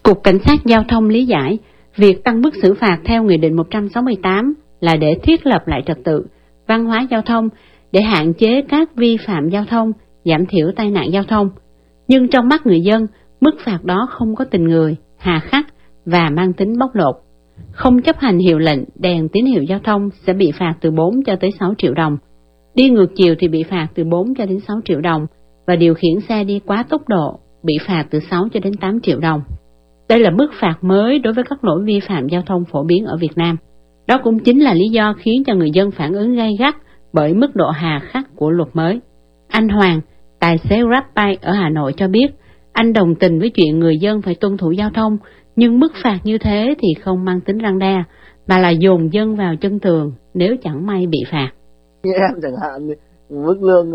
Cục Cảnh sát Giao thông lý giải, việc tăng mức xử phạt theo Nghị định 168 là để thiết lập lại trật tự, văn hóa giao thông, để hạn chế các vi phạm giao thông, giảm thiểu tai nạn giao thông. Nhưng trong mắt người dân, mức phạt đó không có tình người, hà khắc và mang tính bóc lột. Không chấp hành hiệu lệnh, đèn tín hiệu giao thông sẽ bị phạt từ 4 cho tới 6 triệu đồng. Đi ngược chiều thì bị phạt từ 4 cho đến 6 triệu đồng, và điều khiển xe đi quá tốc độ bị phạt từ 6 cho đến 8 triệu đồng. Đây là mức phạt mới đối với các lỗi vi phạm giao thông phổ biến ở Việt Nam. Đó cũng chính là lý do khiến cho người dân phản ứng gay gắt bởi mức độ hà khắc của luật mới. Anh Hoàng, tài xế GrabBike ở Hà Nội cho biết, anh đồng tình với chuyện người dân phải tuân thủ giao thông, nhưng mức phạt như thế thì không mang tính răn đe, mà là dồn dân vào chân tường nếu chẳng may bị phạt. Như em chẳng hạn, mức lương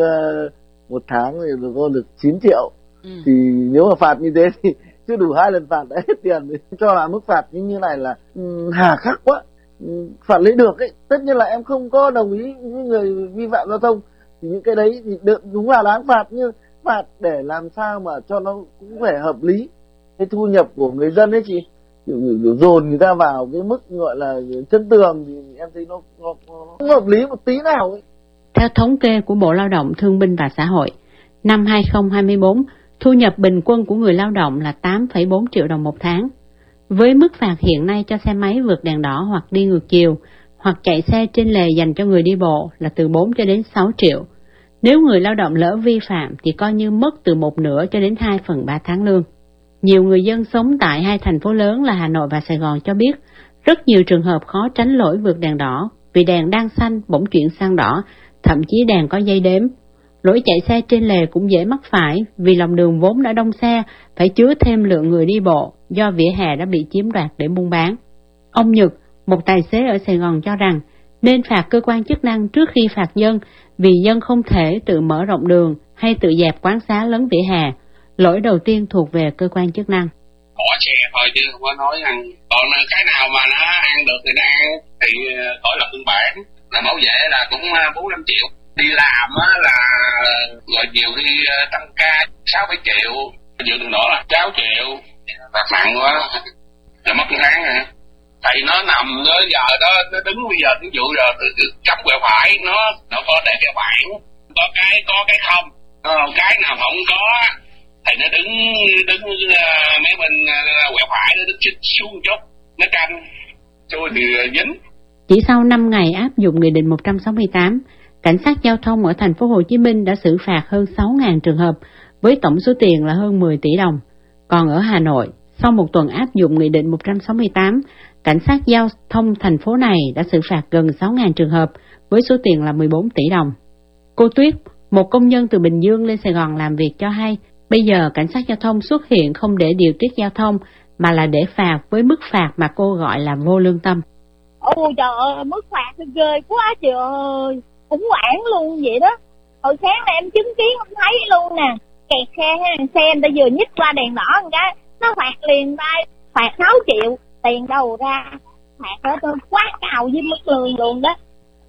một tháng thì được 9 triệu, thì nếu mà phạt như thế thì chưa đủ 2 lần phạt đã hết tiền, thì cho là mức phạt như này là hà khắc quá. Phạt lấy được ấy, tất nhiên là em không có đồng ý với người vi phạm giao thông, thì những cái đấy thì đúng là đáng phạt, nhưng phạt để làm sao mà cho nó cũng phải hợp lý. Cái thu nhập của người dân ấy chị, kiểu dồn người ta vào cái mức gọi là chân tường thì em thấy nó không hợp lý một tí nào ấy. Theo thống kê của Bộ Lao động Thương binh và Xã hội, năm 2024, thu nhập bình quân của người lao động là 8,4 triệu đồng một tháng. Với mức phạt hiện nay cho xe máy vượt đèn đỏ hoặc đi ngược chiều, hoặc chạy xe trên lề dành cho người đi bộ là từ 4 cho đến 6 triệu. Nếu người lao động lỡ vi phạm thì coi như mất từ 1/2 cho đến 2/3 tháng lương. Nhiều người dân sống tại hai thành phố lớn là Hà Nội và Sài Gòn cho biết, rất nhiều trường hợp khó tránh lỗi vượt đèn đỏ, vì đèn đang xanh bỗng chuyển sang đỏ, thậm chí đèn có dây đếm. Lỗi chạy xe trên lề cũng dễ mắc phải, vì lòng đường vốn đã đông xe, phải chứa thêm lượng người đi bộ, do vỉa hè đã bị chiếm đoạt để buôn bán. Ông Nhật, một tài xế ở Sài Gòn cho rằng, nên phạt cơ quan chức năng trước khi phạt dân, vì dân không thể tự mở rộng đường hay tự dẹp quán xá lấn vỉa hè. Lỗi đầu tiên thuộc về cơ quan chức năng. Bỏ xe thôi chứ không có nói ăn. Còn cái nào mà nó ăn được thì nó ăn, thì khỏi lập biên bản. Là bảo vệ là cũng 4-5 triệu. Đi làm á là rồi nhiều khi tăng ca 6-7 triệu. Dự đường đỏ là 6 triệu. Phạt nặng quá. Là mất cái tháng hả? Tại nó nằm đó, giờ đó nó đứng bây giờ ví dụ rồi cắm quẹo phải, nó có để cái bảng, có cái không, cái nào không có thì nó đứng mấy bên quẹo phải nó đứng xuống chút, nó canh trôi thì dính. Chỉ sau 5 ngày áp dụng Nghị định 168, cảnh sát giao thông ở thành phố Hồ Chí Minh đã xử phạt hơn 6.000 trường hợp với tổng số tiền là hơn 10 tỷ đồng. Còn ở Hà Nội, sau một tuần áp dụng Nghị định 168, cảnh sát giao thông thành phố này đã xử phạt gần 6.000 trường hợp với số tiền là 14 tỷ đồng. Cô Tuyết, một công nhân từ Bình Dương lên Sài Gòn làm việc cho hay, bây giờ cảnh sát giao thông xuất hiện không để điều tiết giao thông mà là để phạt với mức phạt mà cô gọi là vô lương tâm. Ôi trời ơi, mức phạt thì ghê quá trời ơi, khủng hoảng luôn vậy đó. Hồi sáng này em chứng kiến không thấy luôn nè, kẹt xe người ta vừa nhích qua đèn đỏ một cái, nó phạt liền tay, phạt 6 triệu, tiền đâu ra, phạt đó quá cao với mức lương luôn đó.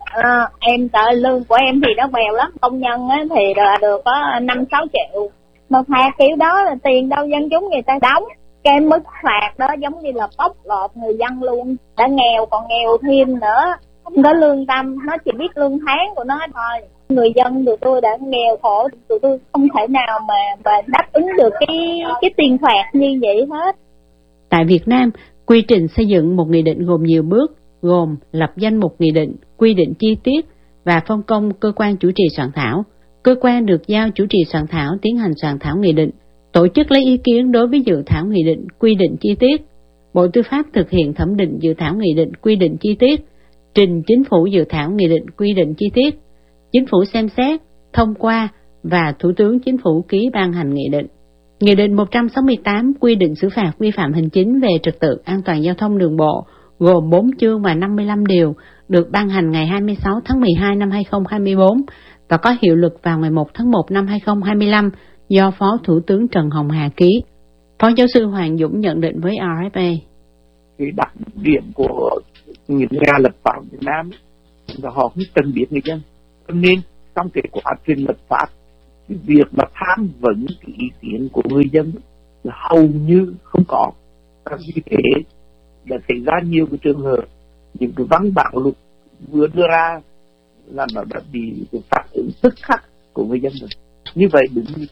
Em tự lương của em thì nó bèo lắm, công nhân á thì được có 5-6 triệu, mà phạt kiểu đó là tiền đâu dân chúng người ta đóng. Cái mức phạt đó giống như là bóc lột người dân luôn, đã nghèo còn nghèo thêm nữa, không có lương tâm, nó chỉ biết lương tháng của nó thôi. Người dân tụi tôi đã nghèo khổ, tụi tôi không thể nào mà đáp ứng được cái tiền phạt như vậy hết. Tại Việt Nam, quy trình xây dựng một nghị định gồm nhiều bước, gồm lập danh mục nghị định, quy định chi tiết và phân công cơ quan chủ trì soạn thảo. Cơ quan được giao chủ trì soạn thảo tiến hành soạn thảo nghị định, tổ chức lấy ý kiến đối với dự thảo nghị định, quy định chi tiết. Bộ Tư pháp thực hiện thẩm định dự thảo nghị định, quy định chi tiết, trình Chính phủ dự thảo nghị định, quy định chi tiết. Chính phủ xem xét, thông qua và Thủ tướng Chính phủ ký ban hành nghị định. Nghị định 168 quy định xử phạt vi phạm hành chính về trật tự an toàn giao thông đường bộ, gồm 4 chương và 55 điều, được ban hành ngày 26 tháng 12 năm 2024 và có hiệu lực vào ngày 1 tháng 1 năm 2025 do Phó Thủ tướng Trần Hồng Hà ký. Phó giáo sư Hoàng Dũng nhận định với RFA. Cái đặc điểm của những nhà lập pháp Việt Nam là họ không cần biết người dân, cho nên trong cái quá trình lập pháp, cái việc mà tham vấn cái ý kiến của người dân là hầu như không có. vì thế đã xảy ra nhiều cái trường hợp những cái văn bản luật vừa đưa ra là nó đã bị phản ứng tức khắc của người dân rồi. Như vậy đúng như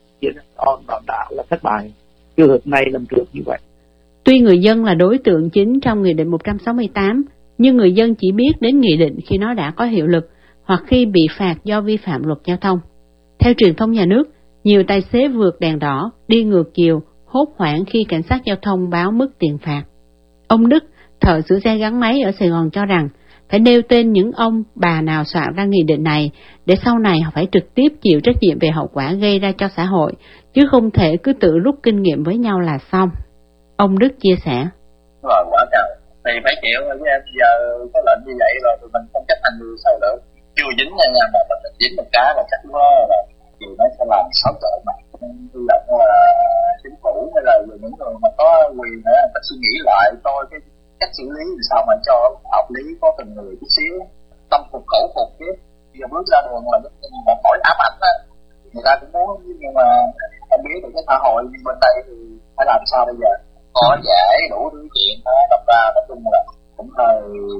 nó đã là thất bại. Trường hợp này làm trước như vậy. Tuy người dân là đối tượng chính trong Nghị định 168, nhưng người dân chỉ biết đến nghị định khi nó đã có hiệu lực hoặc khi bị phạt do vi phạm luật giao thông. Theo truyền thông nhà nước, nhiều tài xế vượt đèn đỏ, đi ngược chiều, hốt hoảng khi cảnh sát giao thông báo mức tiền phạt. Ông Đức, thợ sửa xe gắn máy ở Sài Gòn cho rằng phải nêu tên những ông, bà nào soạn ra nghị định này để sau này họ phải trực tiếp chịu trách nhiệm về hậu quả gây ra cho xã hội, chứ không thể cứ tự rút kinh nghiệm với nhau là xong. Ông Đức chia sẻ. Rồi quả trời, thì phải chịu rồi chứ em, giờ có lệnh như vậy rồi thì mình không chấp hành được sao được. Chưa dính nha, mà mình dính một cái là chắc nó là thì nó sẽ làm xáo trộn mà. Hy vọng là chính phủ hay là những người mà có quyền để người ta suy nghĩ lại coi cái cách xử lý sao mà cho hợp lý, có từng người chút xíu, tâm phục khẩu phục chứ. Giờ bước ra đường là một hỏi ám ảnh á, người ta cũng muốn, nhưng mà em biết được cái xã hội bên đây thì phải làm sao bây giờ, có dễ đủ thứ chuyện đó, đâm ra nói chung là cũng hơi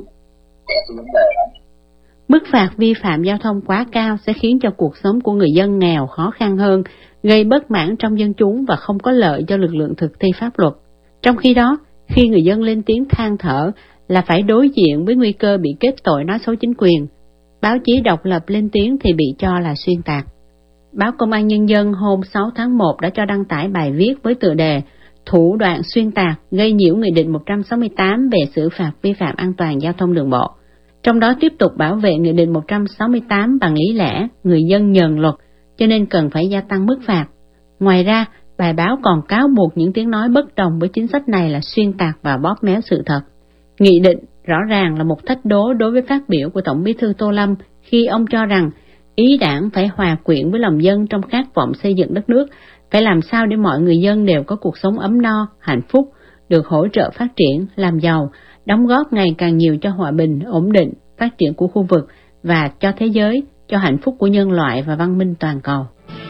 kẹt cái vấn đề đó. Mức phạt vi phạm giao thông quá cao sẽ khiến cho cuộc sống của người dân nghèo khó khăn hơn, gây bất mãn trong dân chúng và không có lợi cho lực lượng thực thi pháp luật. Trong khi đó, khi người dân lên tiếng than thở là phải đối diện với nguy cơ bị kết tội nói xấu chính quyền, báo chí độc lập lên tiếng thì bị cho là xuyên tạc. Báo Công an Nhân dân hôm 6 tháng 1 đã cho đăng tải bài viết với tựa đề Thủ đoạn xuyên tạc gây nhiễu Nghị định 168 về xử phạt vi phạm an toàn giao thông đường bộ. Trong đó tiếp tục bảo vệ Nghị định 168 bằng lý lẽ người dân nhờn luật, cho nên cần phải gia tăng mức phạt. Ngoài ra, bài báo còn cáo buộc những tiếng nói bất đồng với chính sách này là xuyên tạc và bóp méo sự thật. Nghị định rõ ràng là một thách đố đối với phát biểu của Tổng Bí thư Tô Lâm khi ông cho rằng ý đảng phải hòa quyện với lòng dân trong khát vọng xây dựng đất nước, phải làm sao để mọi người dân đều có cuộc sống ấm no, hạnh phúc, được hỗ trợ phát triển, làm giàu, đóng góp ngày càng nhiều cho hòa bình, ổn định, phát triển của khu vực và cho thế giới, cho hạnh phúc của nhân loại và văn minh toàn cầu.